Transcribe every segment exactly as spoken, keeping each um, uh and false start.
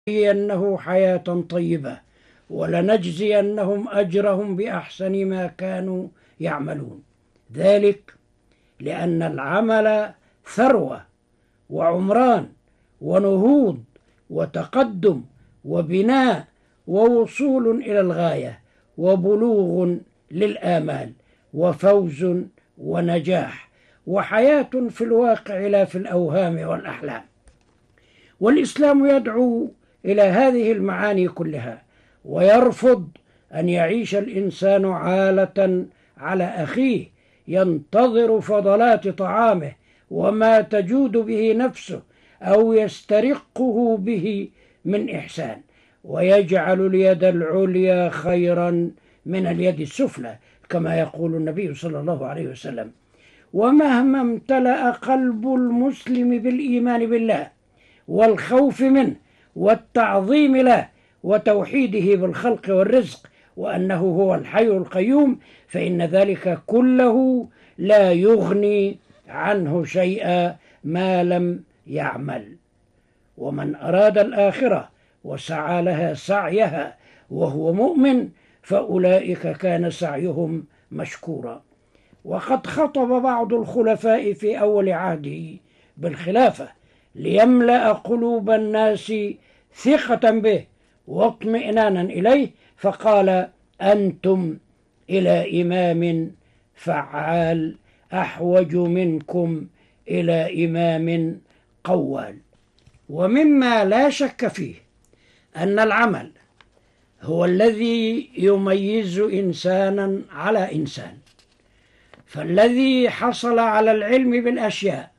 أنه حياة طيبة ولنجزينهم أجرهم بأحسن ما كانوا يعملون. ذلك لأن العمل ثروة وعمران ونهوض وتقدم وبناء ووصول إلى الغاية وبلوغ للآمال وفوز ونجاح وحياة في الواقع لا في الأوهام والأحلام. والإسلام يدعو إلى هذه المعاني كلها، ويرفض أن يعيش الإنسان عالة على أخيه ينتظر فضلات طعامه وما تجود به نفسه أو يسترقه به من إحسان، ويجعل اليد العليا خيرا من اليد السفلى كما يقول النبي صلى الله عليه وسلم. ومهما امتلأ قلب المسلم بالإيمان بالله والخوف منه والتعظيم له وتوحيده بالخلق والرزق وأنه هو الحي القيوم، فإن ذلك كله لا يغني عنه شيئا ما لم يعمل. ومن أراد الآخرة وسعى لها سعيها وهو مؤمن فأولئك كان سعيهم مشكورا. وقد خطب بعض الخلفاء في أول عهده بالخلافة ليملأ قلوب الناس ثقة به واطمئنانا إليه، فقال: أنتم إلى إمام فعال أحوج منكم إلى إمام قوال. ومما لا شك فيه أن العمل هو الذي يميز إنسانا على إنسان، فالذي حصل على العلم بالأشياء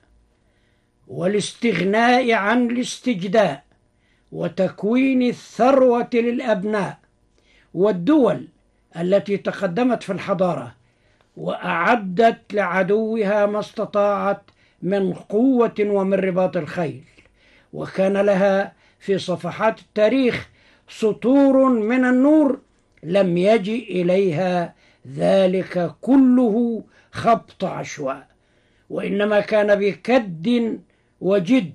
والاستغناء عن الاستجداء وتكوين الثروة للأبناء والدول التي تقدمت في الحضارة وأعدت لعدوها ما استطاعت من قوة ومن رباط الخيل، وكان لها في صفحات التاريخ سطور من النور، لم يجئ إليها ذلك كله خبط عشواء، وإنما كان بكد وجد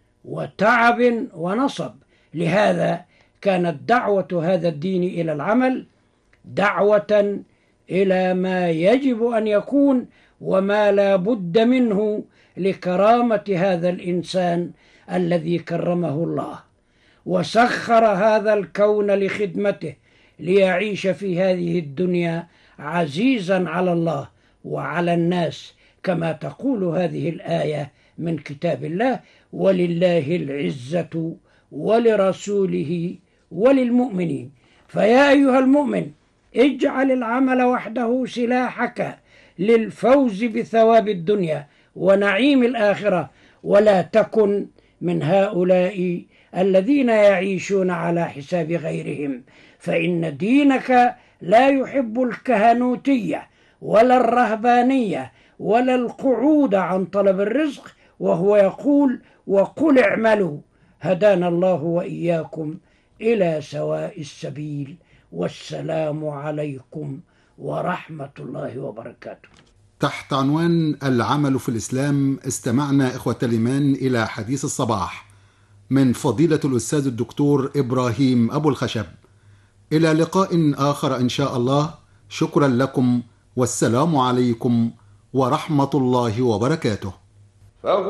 وتعب ونصب. لهذا كانت دعوة هذا الدين إلى العمل دعوة إلى ما يجب أن يكون وما لا بد منه لكرامة هذا الإنسان الذي كرمه الله وسخر هذا الكون لخدمته ليعيش في هذه الدنيا عزيزا على الله وعلى الناس، كما تقول هذه الآية من كتاب الله: ولله العزة ولرسوله وللمؤمنين. فيا أيها المؤمن، اجعل العمل وحده سلاحك للفوز بثواب الدنيا ونعيم الآخرة، ولا تكن من هؤلاء الذين يعيشون على حساب غيرهم، فإن دينك لا يحب الكهنوتية ولا الرهبانية ولا القعود عن طلب الرزق، وهو يقول: وقل اعملوا هدانا الله وإياكم إلى سواء السبيل، والسلام عليكم ورحمة الله وبركاته. تحت عنوان العمل في الإسلام استمعنا إخوة الإيمان إلى حديث الصباح من فضيلة الأستاذ الدكتور إبراهيم أبو الخشب. إلى لقاء آخر إن شاء الله. شكرا لكم والسلام عليكم ورحمة الله وبركاته.